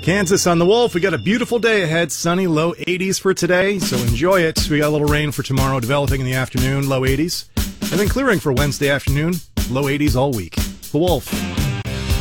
Kansas on the Wolf. We got a beautiful day ahead. Sunny, low 80s for today, so enjoy it. We got a little rain for tomorrow, developing in the afternoon, low 80s. And then clearing for Wednesday afternoon, low 80s all week. The Wolf.